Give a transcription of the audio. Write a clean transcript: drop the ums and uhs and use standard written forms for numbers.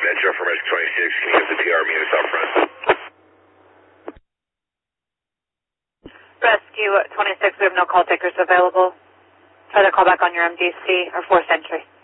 Metro from Rescue 26. Can you have the PR units out front? Rescue 26, we have no call takers available. Try to call back on your MDC or 4th entry.